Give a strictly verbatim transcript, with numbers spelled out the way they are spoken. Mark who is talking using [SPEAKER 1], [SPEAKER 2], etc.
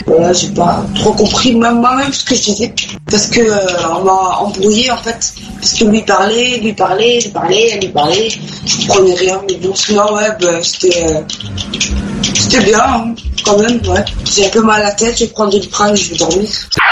[SPEAKER 1] Voilà, j'ai pas trop compris même moi-même ce que je disais. Parce que euh, on m'a embrouillé en fait. Parce que lui parlait, lui parlait, lui parlait, lui parlait. Je comprenais rien. Mais bon, sinon, ouais, bah, c'était. Euh, c'était bien, hein, quand même, ouais. J'ai un peu mal à la tête, je vais prendre du Doliprane et je vais dormir.